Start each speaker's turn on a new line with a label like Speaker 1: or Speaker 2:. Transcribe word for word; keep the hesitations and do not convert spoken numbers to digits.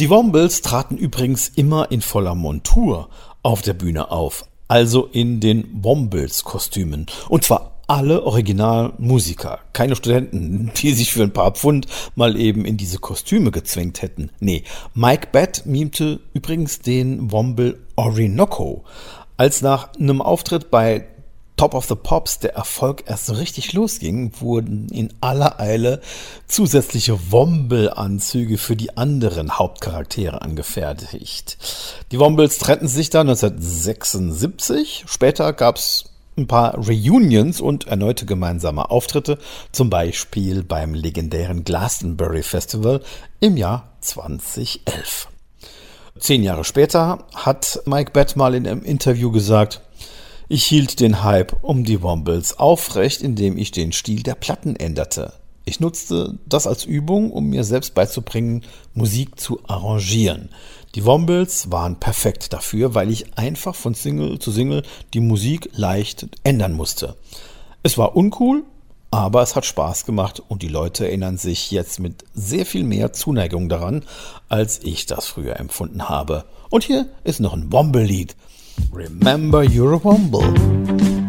Speaker 1: Die Wombles traten übrigens immer in voller Montur auf der Bühne auf, also in den Wombles-Kostümen. Und zwar alle Originalmusiker, keine Studenten, die sich für ein paar Pfund mal eben in diese Kostüme gezwängt hätten. Nee, Mike Batt mimte übrigens den Womble Orinoco. Als nach einem Auftritt bei Top of the Pops der Erfolg erst so richtig losging, wurden in aller Eile zusätzliche Womble-Anzüge für die anderen Hauptcharaktere angefertigt. Die Wombles trennten sich dann neunzehnhundertsechsundsiebzig. Später gab es ein paar Reunions und erneute gemeinsame Auftritte, zum Beispiel beim legendären Glastonbury Festival im Jahr zweitausendelf. Zehn Jahre später hat Mike Batt mal in einem Interview gesagt: Ich hielt den Hype um die Wombles aufrecht, indem ich den Stil der Platten änderte. Ich nutzte das als Übung, um mir selbst beizubringen, Musik zu arrangieren. Die Wombles waren perfekt dafür, weil ich einfach von Single zu Single die Musik leicht ändern musste. Es war uncool, aber es hat Spaß gemacht und die Leute erinnern sich jetzt mit sehr viel mehr Zuneigung daran, als ich das früher empfunden habe. Und hier ist noch ein Womble-Lied. Remember you're a Womble.